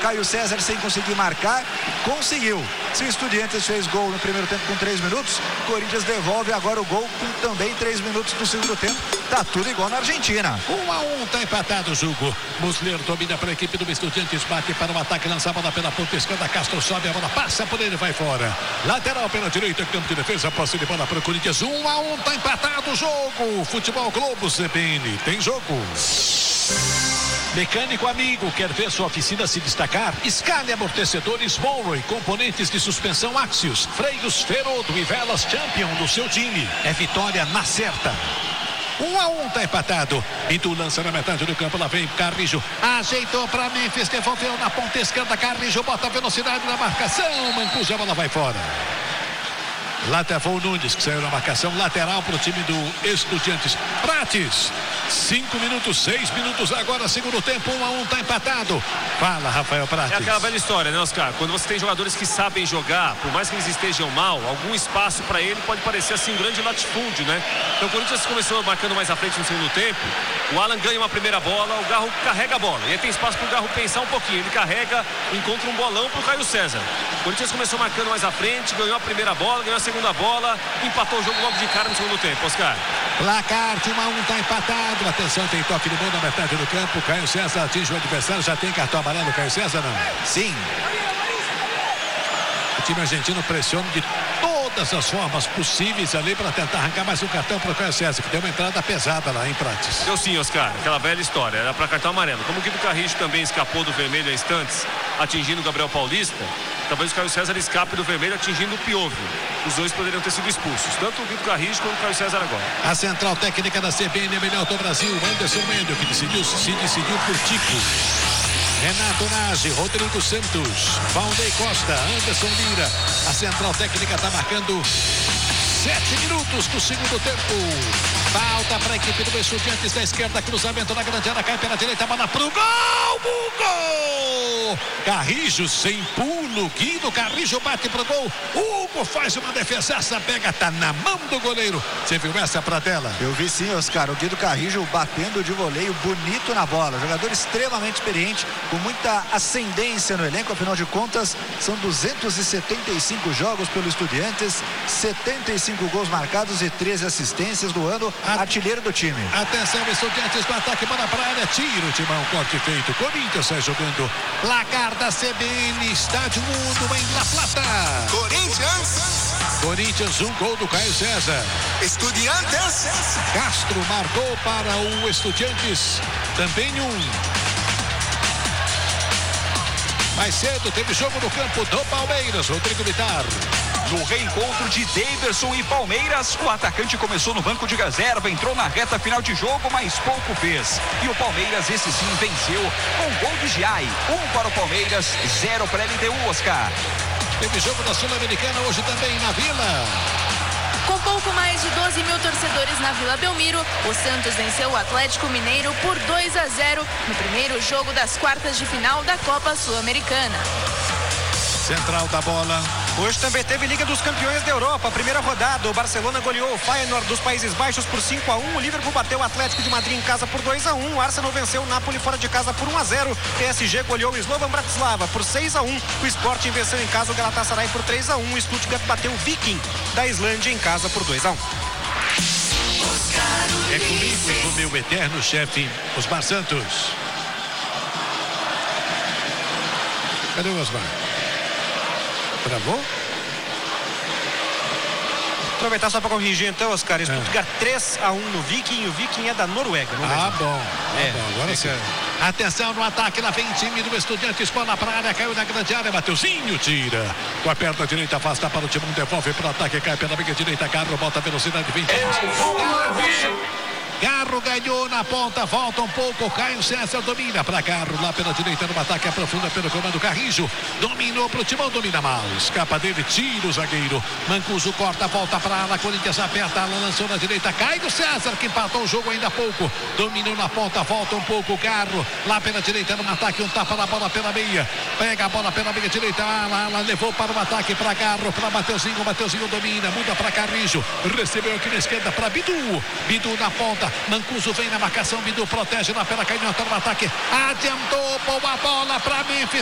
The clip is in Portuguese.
Caio César sem conseguir marcar, conseguiu. Se o Estudiantes fez gol no primeiro tempo com 3 minutos, o Corinthians devolve agora o gol com também 3 minutos do segundo tempo. Tá tudo igual na Argentina. 1-1, tá empatado o jogo. Muslera domina para a equipe do Estudiantes, bate para o ataque, lança a bola pela ponta esquerda, Castro sobe, a bola passa por ele, vai fora. Lateral pela direita, campo de defesa, posse de bola para o Corinthians. 1-1, tá empatado o jogo. Futebol Globo CBN, tem jogo. Mecânico amigo, quer ver sua oficina se destacar? Escale amortecedores Monroe, componentes de suspensão Axios, freios Ferodo e velas Champion do seu time. É vitória na certa. 1-1, tá empatado. Bidu lança na metade do campo, lá vem Carrijo, ajeitou para Memphis, devolveu na ponta esquerda, Carrijo bota a velocidade na marcação, Mancuso, a bola vai fora. Lateral Nunes, que saiu na marcação, lateral para o time do Estudiantes. Prates, 5 minutos, 6 minutos agora, segundo tempo, 1-1, tá empatado. Fala, Rafael Prates. É aquela velha história, né, Oscar? Quando você tem jogadores que sabem jogar, por mais que eles estejam mal, algum espaço para ele pode parecer assim um grande latifúndio, né? Então o Corinthians começou marcando mais à frente no segundo tempo, o Alan ganha uma primeira bola, o Garro carrega a bola, e aí tem espaço para o Garro pensar um pouquinho, ele carrega, encontra um bolão para o Caio César. O Corinthians começou marcando mais à frente, ganhou a primeira bola, ganhou a segunda bola, empatou o jogo logo de cara no segundo tempo, Oscar. Placar de 1-1, tá empatado. Atenção, tem toque de mão na metade do campo. Caio César atinge o adversário. Já tem cartão amarelo, Caio César, não? Sim. O time argentino pressiona de todas as formas possíveis ali para tentar arrancar mais um cartão para o Caio César, que deu uma entrada pesada lá em Prates. Deu sim, Oscar, aquela velha história, era para cartão amarelo. Como o Guido Carrijo também escapou do vermelho há instantes, atingindo o Gabriel Paulista, talvez o Caio César escape do vermelho atingindo o Piovio. Os dois poderiam ter sido expulsos, tanto o Guido Carrijo quanto o Caio César agora. A central técnica da CBN é melhor do Brasil, Anderson Mendel, que se decidiu por Tico. Renato Nage, Rodrigo Santos, Valnei Costa, Anderson Lira. A central técnica está marcando 7 minutos do segundo tempo. Falta para a equipe do Estudiantes da esquerda, cruzamento na grande área, cai pela direita, bola pro gol! Gol! Carrijo sem pulo, Guido Carrijo bate pro gol. Hugo faz uma defesa, essa pega, tá na mão do goleiro. Você viu essa pra tela? Eu vi sim, Oscar, o Guido Carrijo batendo de voleio bonito na bola, jogador extremamente experiente, com muita ascendência no elenco, afinal de contas são 275 jogos pelo Estudiantes, 75 gols marcados e 13 assistências do ano, artilheiro do time. Atenção, Estudiantes do ataque, bola pra área, tira o timão, corte feito, Corinthians sai jogando. Placar da CBN, Estádio Mundo em La Plata. Corinthians, um gol do Caio César. Estudiantes. Castro marcou para o Estudiantes, também um. Mais cedo teve jogo no campo do Palmeiras, Rodrigo Vitar. No reencontro de Daverson e Palmeiras, o atacante começou no banco de reserva, entrou na reta final de jogo, mas pouco fez. E o Palmeiras, esse sim, venceu com gol de Giai. 1 para o Palmeiras, 0 para a LDU, Oscar. Teve jogo da Sul-Americana hoje também na Vila. Com pouco mais de 12 mil torcedores na Vila Belmiro, o Santos venceu o Atlético Mineiro por 2-0 no primeiro jogo das quartas de final da Copa Sul-Americana. Central da bola. Hoje também teve Liga dos Campeões da Europa, primeira rodada. O Barcelona goleou o Feyenoord dos Países Baixos por 5-1. O Liverpool bateu o Atlético de Madrid em casa por 2-1. O Arsenal venceu o Napoli fora de casa por 1-0. PSG goleou o Slovan Bratislava por 6-1. O Sporting venceu em casa o Galatasaray por 3-1. O Stuttgart bateu o Viking da Islândia em casa por 2-1. É comigo e com o meu eterno chefe, Osmar Santos. Cadê o Osmar? Travou? Aproveitar só para corrigir então, Oscar. Stuttgart 3-1 no Viking. O Viking é da Noruega. Bom. Agora sim. Atenção no ataque, lá vem time do Estudiantes, bola pra área, caiu na grande área, Mateuzinho tira. Com a perna direita, afasta para o timão, devolve para o ataque, cai pela meia direita, Carro, bota a velocidade, 20. Carro ganhou na ponta, volta um pouco, Caio César domina para Carro, lá pela direita no ataque, aprofunda pelo comando Carrijo, dominou pro timão, domina mal, escapa dele, tira o zagueiro, Mancuso corta, volta para ala, Corinthians aperta, ala lançou na direita, Caio César que empatou o jogo ainda há pouco, dominou na ponta, volta um pouco, Carro, lá pela direita no ataque, um tapa na bola pela meia, pega a bola pela meia direita, ala levou para o ataque, para Carro, para Mateuzinho domina, muda para Carrijo, recebeu aqui na esquerda para Bidu na ponta, Mancuso vem na marcação, Bidu protege lá pela canhota no ataque, adiantou, boa bola para Memphis,